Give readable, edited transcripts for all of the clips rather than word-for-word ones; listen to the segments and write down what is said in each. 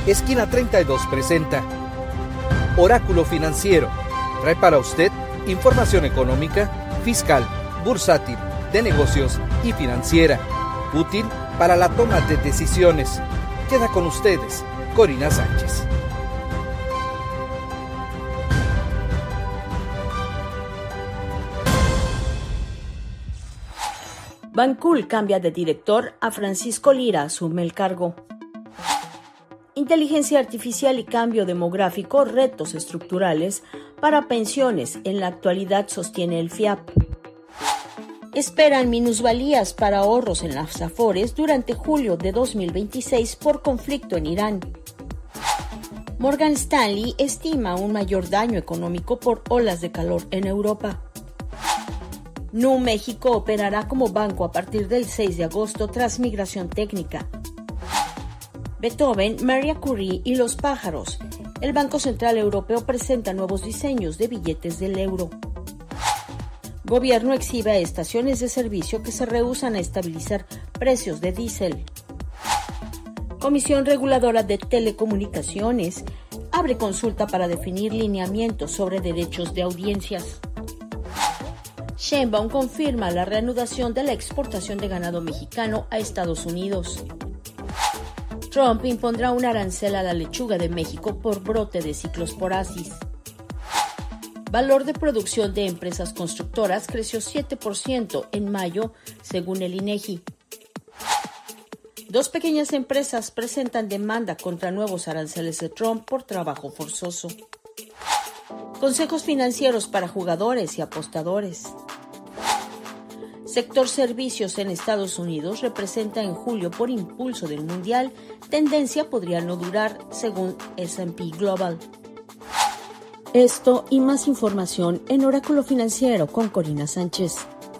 Esquina 32 presenta Oráculo Financiero. Trae para usted información económica, fiscal, bursátil, de negocios y financiera, útil para la toma de decisiones. Queda con ustedes, Corina Sánchez. Bancool cambia de director, a Francisco Lira asume el cargo. Inteligencia artificial y cambio demográfico, retos estructurales para pensiones en la actualidad, sostiene el FIAP. Esperan minusvalías para ahorros en las Afores durante julio de 2026 por conflicto en Irán. Morgan Stanley estima un mayor daño económico por olas de calor en Europa. Nu México operará como banco a partir del 6 de agosto tras migración técnica. Beethoven, Maria Curie y los pájaros. El Banco Central Europeo presenta nuevos diseños de billetes del euro. Gobierno exhibe a estaciones de servicio que se rehúsan a estabilizar precios de diésel. Comisión Reguladora de Telecomunicaciones abre consulta para definir lineamientos sobre derechos de audiencias. Sheinbaum confirma la reanudación de la exportación de ganado mexicano a Estados Unidos. Trump impondrá un arancel a la lechuga de México por brote de ciclosporasis. Valor de producción de empresas constructoras creció 7% en mayo, según el INEGI. Dos pequeñas empresas presentan demanda contra nuevos aranceles de Trump por trabajo forzoso. Consejos financieros para jugadores y apostadores. Sector servicios en Estados Unidos representa en julio por impulso del Mundial, tendencia podría no durar, según S&P Global. Esto y más información en Oráculo Financiero con Corina Sánchez.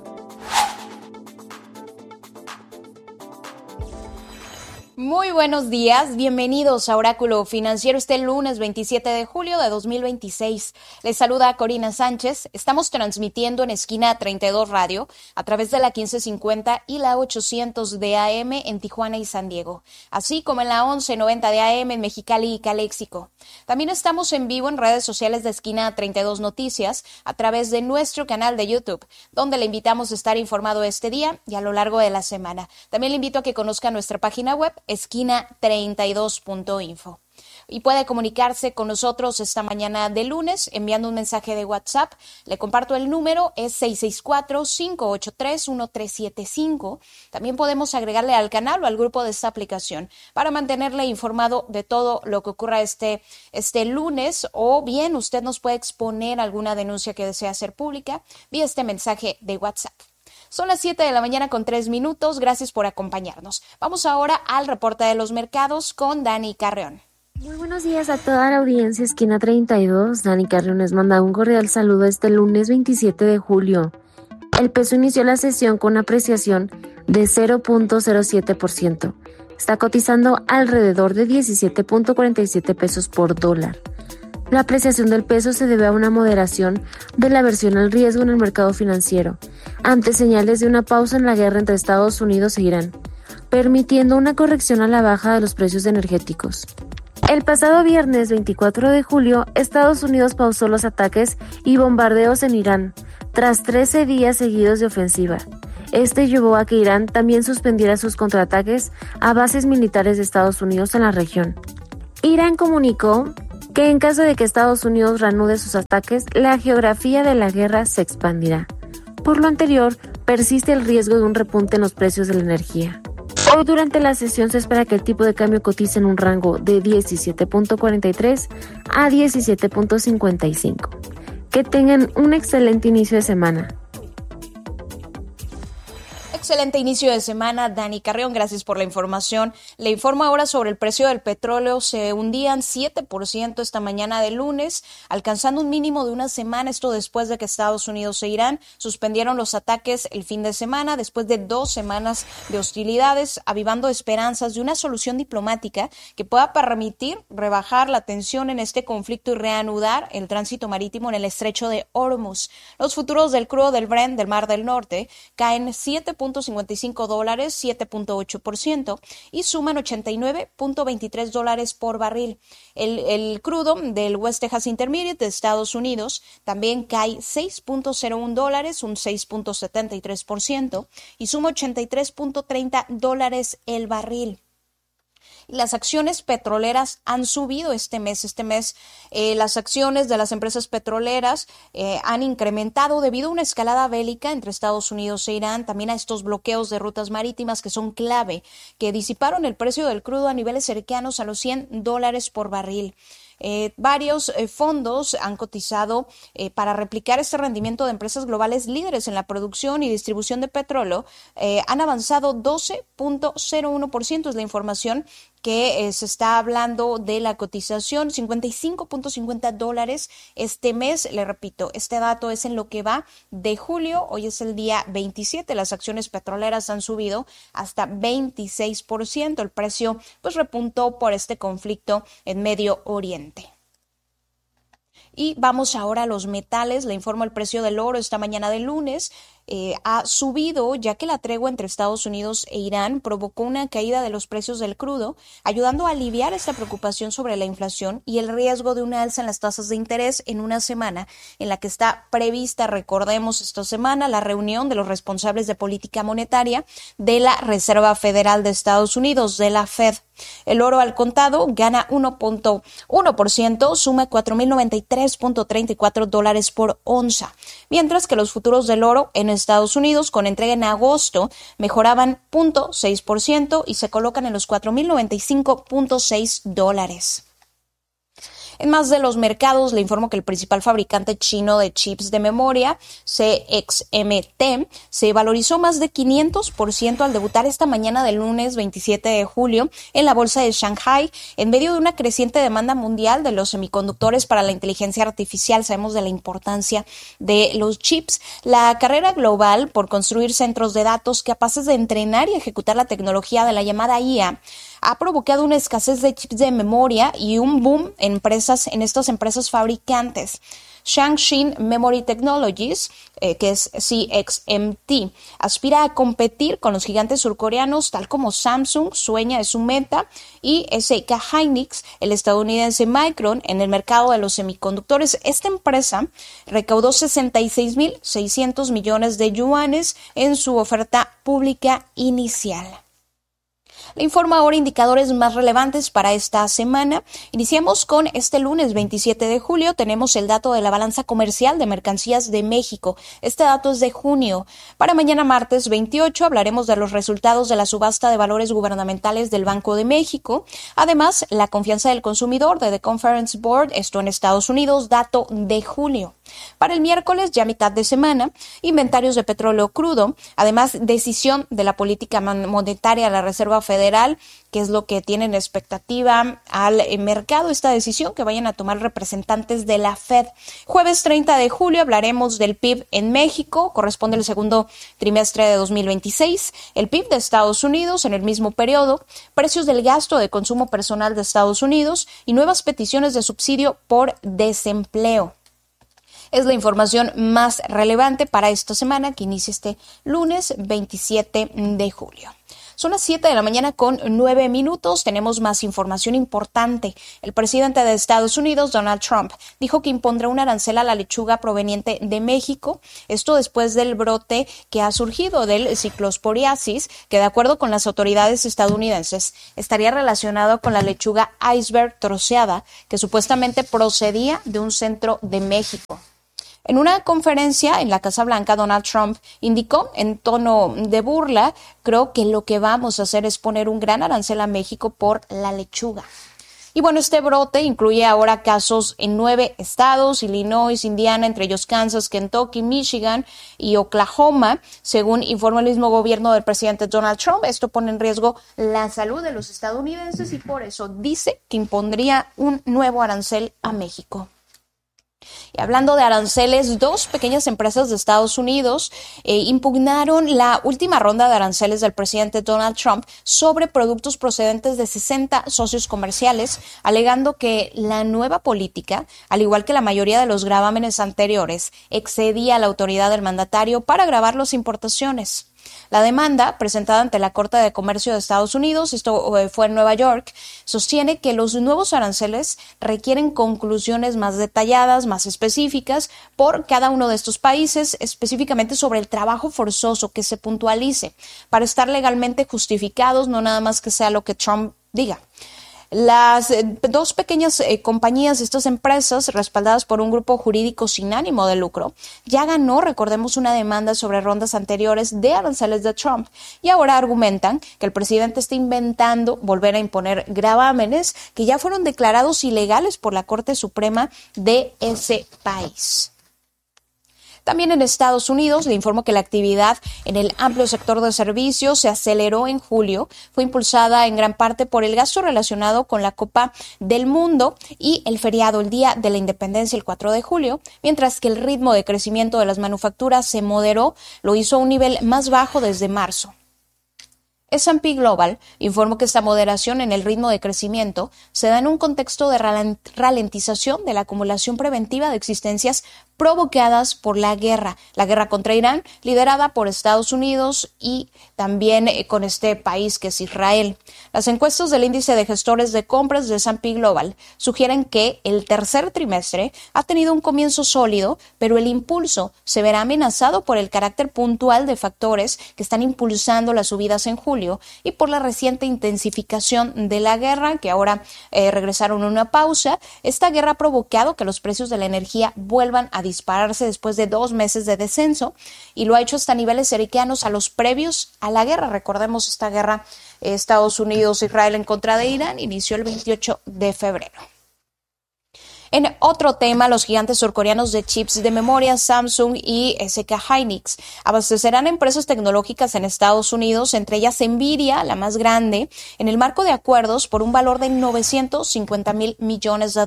Muy buenos días, bienvenidos a Oráculo Financiero este lunes 27 de julio de 2026. Les saluda Corina Sánchez. Estamos transmitiendo en Esquina 32 Radio a través de la 1550 y la 800 de AM en Tijuana y San Diego, así como en la 1190 de AM en Mexicali y Caléxico. También estamos en vivo en redes sociales de Esquina 32 Noticias a través de nuestro canal de YouTube, donde le invitamos a estar informado este día y a lo largo de la semana. También le invito a que conozca nuestra página web esquina32.info. Y puede comunicarse con nosotros esta mañana de lunes enviando un mensaje de WhatsApp. Le comparto el número, es 664-583-1375. También podemos agregarle al canal o al grupo de esta aplicación para mantenerle informado de todo lo que ocurra este lunes, o bien usted nos puede exponer alguna denuncia que desea hacer pública vía este mensaje de WhatsApp. Son las 7 de la mañana con 3 minutos. Gracias por acompañarnos. Vamos ahora al reporte de los mercados con Dani Carreón. Muy buenos días a toda la audiencia Esquina 32. Dani Carreón les manda un cordial saludo este lunes 27 de julio. El peso inició la sesión con apreciación de 0.07%. Está cotizando alrededor de 17.47 pesos por dólar. La apreciación del peso se debe a una moderación de la aversión al riesgo en el mercado financiero, ante señales de una pausa en la guerra entre Estados Unidos e Irán, permitiendo una corrección a la baja de los precios energéticos. El pasado viernes 24 de julio, Estados Unidos pausó los ataques y bombardeos en Irán, tras 13 días seguidos de ofensiva. Este llevó a que Irán también suspendiera sus contraataques a bases militares de Estados Unidos en la región. Irán comunicó que en caso de que Estados Unidos reanude sus ataques, la geografía de la guerra se expandirá. Por lo anterior, persiste el riesgo de un repunte en los precios de la energía. Hoy durante la sesión se espera que el tipo de cambio cotice en un rango de 17.43 a 17.55. Que tengan un excelente inicio de semana. Excelente inicio de semana, Dani Carreón, gracias por la información. Le informo ahora sobre el precio del petróleo. Se hundían 7% esta mañana de lunes, alcanzando un mínimo de una semana, esto después de que Estados Unidos e Irán suspendieron los ataques el fin de semana, después de 2 semanas de hostilidades, avivando esperanzas de una solución diplomática que pueda permitir rebajar la tensión en este conflicto y reanudar el tránsito marítimo en el estrecho de Hormuz. Los futuros del crudo del Brent del Mar del Norte caen 7.5% $106.55, 7.8%, y suman $89.23 por barril. El crudo del West Texas Intermediate de Estados Unidos también cae $6.01, un 6.73%, y suma $83.30 el barril. Las acciones petroleras han subido este mes. Las acciones de las empresas petroleras han incrementado debido a una escalada bélica entre Estados Unidos e Irán, también a estos bloqueos de rutas marítimas que son clave, que disiparon el precio del crudo a niveles cercanos a los $100 por barril. Varios fondos han cotizado para replicar este rendimiento de empresas globales líderes en la producción y distribución de petróleo. Han avanzado 12.01%, es la información que se está hablando de la cotización, $55.50 este mes. Le repito, este dato es en lo que va de julio. Hoy es el día 27. Las acciones petroleras han subido hasta 26%. El precio pues repuntó por este conflicto en Medio Oriente. Y vamos ahora a los metales. Le informo el precio del oro esta mañana de lunes. Ha subido ya que la tregua entre Estados Unidos e Irán provocó una caída de los precios del crudo, ayudando a aliviar esta preocupación sobre la inflación y el riesgo de una alza en las tasas de interés en una semana en la que está prevista, recordemos esta semana, la reunión de los responsables de política monetaria de la Reserva Federal de Estados Unidos, de la Fed. El oro al contado gana 1.1%, suma $4,093.34 por onza, mientras que los futuros del oro en Estados Unidos, con entrega en agosto, mejoraban 0.6% y se colocan en los $4,095.6. En más de los mercados, le informo que el principal fabricante chino de chips de memoria, CXMT, se valorizó más de 500% al debutar esta mañana del lunes 27 de julio en la bolsa de Shanghai, en medio de una creciente demanda mundial de los semiconductores para la inteligencia artificial. Sabemos de la importancia de los chips. La carrera global por construir centros de datos capaces de entrenar y ejecutar la tecnología de la llamada IA ha provocado una escasez de chips de memoria y un boom en estas empresas fabricantes. Shaanxi Memory Technologies, que es CXMT, aspira a competir con los gigantes surcoreanos tal como Samsung sueña de su meta, y SK Hynix, el estadounidense Micron, en el mercado de los semiconductores. Esta empresa recaudó 66.600 millones de yuanes en su oferta pública inicial. Le informo ahora indicadores más relevantes para esta semana. Iniciamos con este lunes 27 de julio. Tenemos el dato de la balanza comercial de mercancías de México. Este dato es de junio. Para mañana martes 28 hablaremos de los resultados de la subasta de valores gubernamentales del Banco de México. Además, la confianza del consumidor de The Conference Board, esto en Estados Unidos, dato de julio. Para el miércoles, ya mitad de semana, inventarios de petróleo crudo. Además, decisión de la política monetaria de la Reserva Federal, que es lo que tienen expectativa al mercado, esta decisión que vayan a tomar representantes de la Fed. Jueves 30 de julio hablaremos del PIB en México, corresponde al segundo trimestre de 2026, el PIB de Estados Unidos en el mismo periodo, precios del gasto de consumo personal de Estados Unidos y nuevas peticiones de subsidio por desempleo. Es la información más relevante para esta semana que inicia este lunes 27 de julio. Son las 7 de la mañana con 9 minutos. Tenemos más información importante. El presidente de Estados Unidos, Donald Trump, dijo que impondrá un arancel a la lechuga proveniente de México. Esto después del brote que ha surgido del ciclosporiasis, que de acuerdo con las autoridades estadounidenses estaría relacionado con la lechuga iceberg troceada, que supuestamente procedía de un centro de México. En una conferencia en la Casa Blanca, Donald Trump indicó en tono de burla: creo que lo que vamos a hacer es poner un gran arancel a México por la lechuga. Y bueno, este brote incluye ahora casos en 9 estados, Illinois, Indiana, entre ellos Kansas, Kentucky, Michigan y Oklahoma, según informó el mismo gobierno del presidente Donald Trump. Esto pone en riesgo la salud de los estadounidenses y por eso dice que impondría un nuevo arancel a México. Y hablando de aranceles, 2 pequeñas empresas de Estados Unidos impugnaron la última ronda de aranceles del presidente Donald Trump sobre productos procedentes de 60 socios comerciales, alegando que la nueva política, al igual que la mayoría de los gravámenes anteriores, excedía la autoridad del mandatario para gravar las importaciones. La demanda, presentada ante la Corte de Comercio de Estados Unidos, esto fue en Nueva York, sostiene que los nuevos aranceles requieren conclusiones más detalladas, más específicas por cada uno de estos países, específicamente sobre el trabajo forzoso, que se puntualice para estar legalmente justificados, no nada más que sea lo que Trump diga. Las dos pequeñas compañías, estas empresas respaldadas por un grupo jurídico sin ánimo de lucro, ya ganó, recordemos, una demanda sobre rondas anteriores de aranceles de Trump y ahora argumentan que el presidente está inventando volver a imponer gravámenes que ya fueron declarados ilegales por la Corte Suprema de ese país. También en Estados Unidos, le informo que la actividad en el amplio sector de servicios se aceleró en julio. Fue impulsada en gran parte por el gasto relacionado con la Copa del Mundo y el feriado, el Día de la Independencia, el 4 de julio, mientras que el ritmo de crecimiento de las manufacturas se moderó, lo hizo a un nivel más bajo desde marzo. S&P Global informó que esta moderación en el ritmo de crecimiento se da en un contexto de ralentización de la acumulación preventiva de existencias provocadas por la guerra contra Irán, liderada por Estados Unidos y también con este país que es Israel. Las encuestas del índice de gestores de compras de S&P Global sugieren que el tercer trimestre ha tenido un comienzo sólido, pero el impulso se verá amenazado por el carácter puntual de factores que están impulsando las subidas en julio y por la reciente intensificación de la guerra, que ahora regresaron a una pausa. Esta guerra ha provocado que los precios de la energía vuelvan a dispararse después de 2 meses de descenso y lo ha hecho hasta niveles cercanos a los previos a la guerra. Recordemos, esta guerra Estados Unidos-Israel en contra de Irán inició el 28 de febrero. En otro tema, los gigantes surcoreanos de chips de memoria Samsung y SK Hynix abastecerán empresas tecnológicas en Estados Unidos, entre ellas Nvidia, la más grande, en el marco de acuerdos por un valor de $950 millones.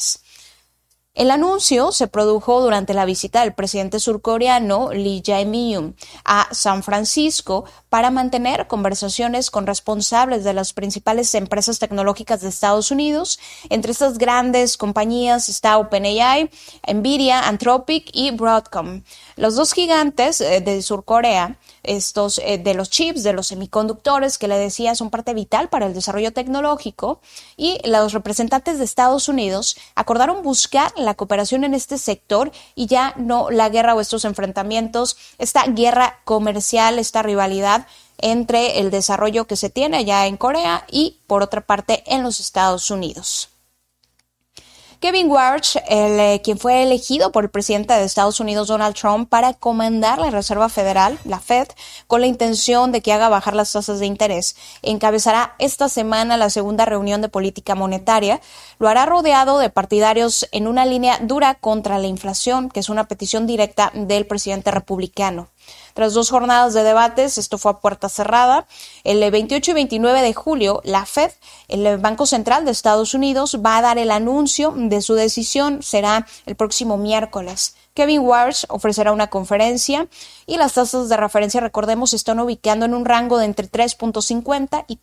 El anuncio se produjo durante la visita del presidente surcoreano Lee Jae-myung a San Francisco para mantener conversaciones con responsables de las principales empresas tecnológicas de Estados Unidos. Entre estas grandes compañías está OpenAI, Nvidia, Anthropic y Broadcom. Los dos gigantes de Surcorea, estos de los chips, de los semiconductores que le decía son parte vital para el desarrollo tecnológico, y los representantes de Estados Unidos acordaron buscar la cooperación en este sector y ya no la guerra o estos enfrentamientos, esta guerra comercial, esta rivalidad entre el desarrollo que se tiene allá en Corea y por otra parte en los Estados Unidos. Kevin Warsh, quien fue elegido por el presidente de Estados Unidos, Donald Trump, para comandar la Reserva Federal, la Fed, con la intención de que haga bajar las tasas de interés, encabezará esta semana la segunda reunión de política monetaria. Lo hará rodeado de partidarios en una línea dura contra la inflación, que es una petición directa del presidente republicano. Tras 2 jornadas de debates, esto fue a puerta cerrada, el 28 y 29 de julio, la Fed, el Banco Central de Estados Unidos, va a dar el anuncio de su decisión. Será el próximo miércoles. Kevin Warsh ofrecerá una conferencia y las tasas de referencia, recordemos, se están ubicando en un rango de entre 3.50 y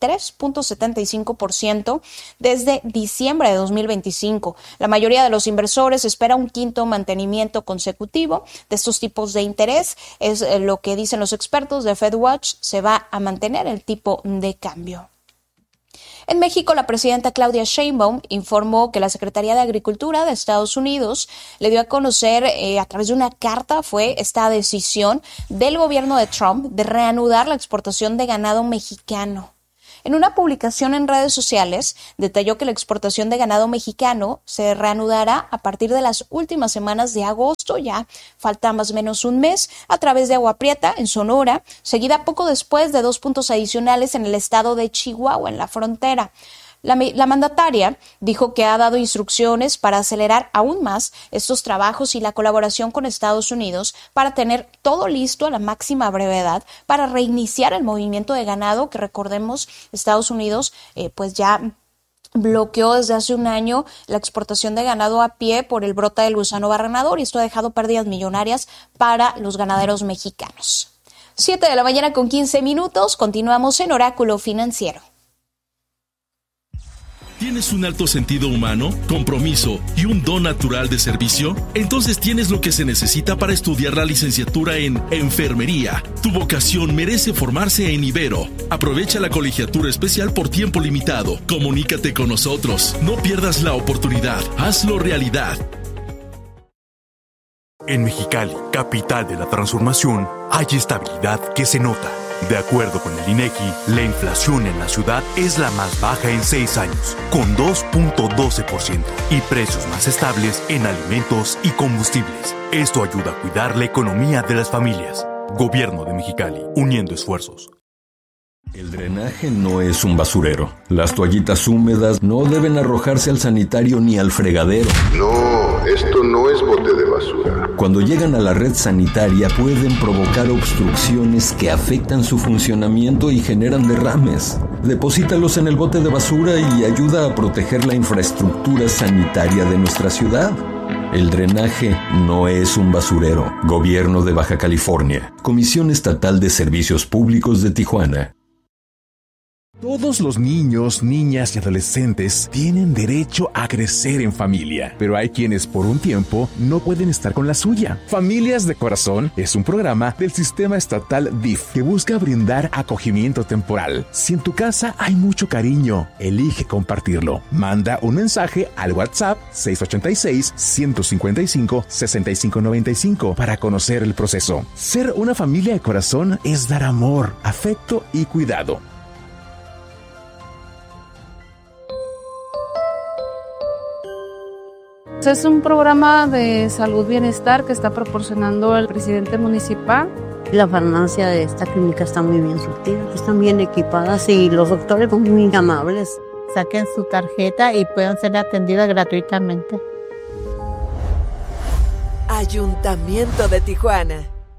3.75% desde diciembre de 2025. La mayoría de los inversores espera un quinto mantenimiento consecutivo de estos tipos de interés. Es lo que dicen los expertos de FedWatch, se va a mantener el tipo de cambio. En México, la presidenta Claudia Sheinbaum informó que la Secretaría de Agricultura de Estados Unidos le dio a conocer a través de una carta fue esta decisión del gobierno de Trump de reanudar la exportación de ganado mexicano. En una publicación en redes sociales, detalló que la exportación de ganado mexicano se reanudará a partir de las últimas semanas de agosto, ya falta más o menos un mes, a través de Agua Prieta, en Sonora, seguida poco después de 2 puntos adicionales en el estado de Chihuahua, en la frontera. La mandataria dijo que ha dado instrucciones para acelerar aún más estos trabajos y la colaboración con Estados Unidos para tener todo listo a la máxima brevedad para reiniciar el movimiento de ganado que, recordemos, Estados Unidos pues ya bloqueó desde hace un año la exportación de ganado a pie por el brote del gusano barrenador, y esto ha dejado pérdidas millonarias para los ganaderos mexicanos. 7 de la mañana con 15 minutos, continuamos en Oráculo Financiero. ¿Tienes un alto sentido humano, compromiso y un don natural de servicio? Entonces tienes lo que se necesita para estudiar la licenciatura en enfermería. Tu vocación merece formarse en Ibero. Aprovecha la colegiatura especial por tiempo limitado. Comunícate con nosotros. No pierdas la oportunidad. Hazlo realidad. En Mexicali, capital de la transformación, hay estabilidad que se nota. De acuerdo con el INEGI, la inflación en la ciudad es la más baja en 6 años, con 2.12%, y precios más estables en alimentos y combustibles. Esto ayuda a cuidar la economía de las familias. Gobierno de Mexicali, uniendo esfuerzos. El drenaje no es un basurero. Las toallitas húmedas no deben arrojarse al sanitario ni al fregadero. No, esto no es bote de basura. Cuando llegan a la red sanitaria pueden provocar obstrucciones que afectan su funcionamiento y generan derrames. Deposítalos en el bote de basura y ayuda a proteger la infraestructura sanitaria de nuestra ciudad. El drenaje no es un basurero. Gobierno de Baja California. Comisión Estatal de Servicios Públicos de Tijuana. Todos los niños, niñas y adolescentes tienen derecho a crecer en familia, pero hay quienes por un tiempo no pueden estar con la suya. Familias de Corazón es un programa del sistema estatal DIF que busca brindar acogimiento temporal. Si en tu casa hay mucho cariño, elige compartirlo. Manda un mensaje al WhatsApp 686-155-6595 para conocer el proceso. Ser una familia de corazón es dar amor, afecto y cuidado. Es un programa de salud bienestar que está proporcionando el presidente municipal. La farmacia de esta clínica está muy bien surtida, están bien equipadas y los doctores son muy amables. Saquen su tarjeta y puedan ser atendidas gratuitamente. Ayuntamiento de Tijuana.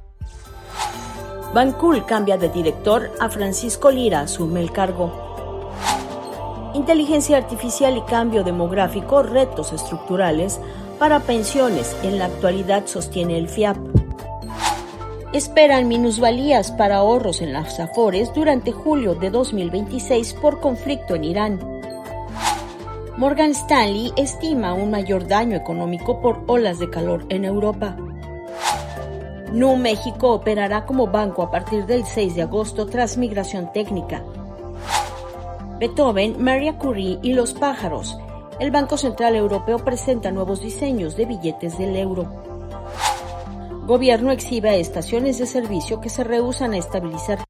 Bancool cambia de director, a Francisco Lira asume el cargo. Inteligencia artificial y cambio demográfico, retos estructurales para pensiones en la actualidad, sostiene el FIAP. Esperan minusvalías para ahorros en las Afores durante julio de 2026 por conflicto en Irán. Morgan Stanley estima un mayor daño económico por olas de calor en Europa. Nu México operará como banco a partir del 6 de agosto tras migración técnica. Beethoven, Maria Curie y los pájaros. El Banco Central Europeo presenta nuevos diseños de billetes del euro. Gobierno exhibe a estaciones de servicio que se rehúsan a estabilizar